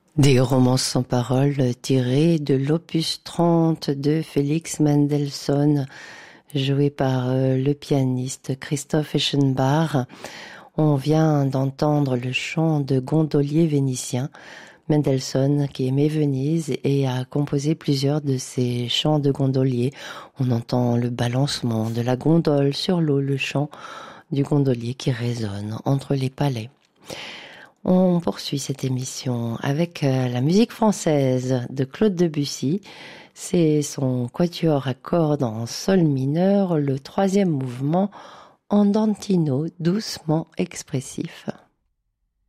Des romances sans paroles tirées de l'opus 30 de Félix Mendelssohn, joué par le pianiste Christoph Eschenbach. On vient d'entendre le chant de gondolier vénitien. Mendelssohn, qui aimait Venise et a composé plusieurs de ses chants de gondolier. On entend le balancement de la gondole sur l'eau, le chant du gondolier qui résonne entre les palais. On poursuit cette émission avec la musique française de Claude Debussy. C'est son quatuor à cordes en sol mineur, le 3e mouvement andantino, doucement expressif.